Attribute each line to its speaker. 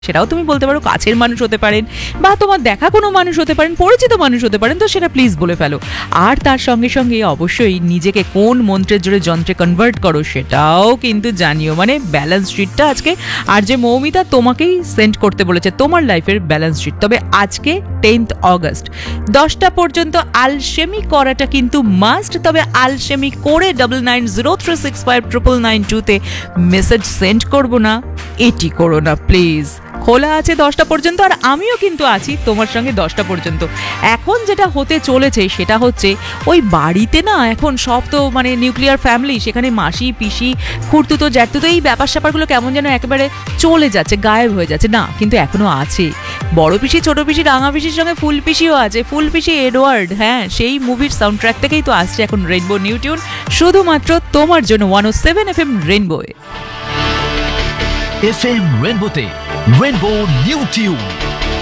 Speaker 1: সেটাও তুমি বলতে পারো, কাছের মানুষ হতে পারেন বা তোমার দেখা কোনো মানুষ হতে পারেন, পরিচিত মানুষ হতে পারেন, তো সেটা প্লিজ বলে ফেলো। আর তার সঙ্গে সঙ্গে অবশ্যই নিজেকে কোন মন্ত্রের জোরে যন্ত্রে কনভার্ট করো সেটাও কিন্তু জানিও। মানে ব্যালেন্স শিটটা আজকে আর যে মৌমিতা তোমাকেই সেন্ড করতে বলেছে তোমার লাইফের ব্যালেন্স শিট। তবে আজকে 10th অগস্ট 10টা পর্যন্ত আলসেমি করাটা কিন্তু মাস্ট। তবে আলসেমি করে 9903659992 মেসেজ সেন্ড করবো না, এটি করো না প্লিজ। খোলা আছে 10টা পর্যন্ত, আর আমিও কিন্তু আছি তোমার সঙ্গে 10টা পর্যন্ত। এখন যেটা হতে চলেছে সেটা হচ্ছে ওই বাড়িতে না এখন সব তো মানে নিউক্লিয়ার ফ্যামিলি, সেখানে মাসি পিসি খুড়তুতো জ্যাঠতুতো এই ব্যাপার স্যাপারগুলো কেমন যেন একেবারে চলে যাচ্ছে, গায়েব হয়ে যাচ্ছে। না, কিন্তু এখনো আছে। বড় পিসি, ছোট পিসি, রাঙা পিসির সঙ্গে ফুল পিসিও আছে। ফুল পিসি এডওয়ার্ড, হ্যাঁ, সেই মুভির সাউন্ড ট্র্যাক থেকেই তো আসছে এখন রেইনবো নিউ টিউন, শুধুমাত্র তোমার জন্য 107 FM রেইনবোয়ে।
Speaker 2: FM রেনবোতে rainbow new tune.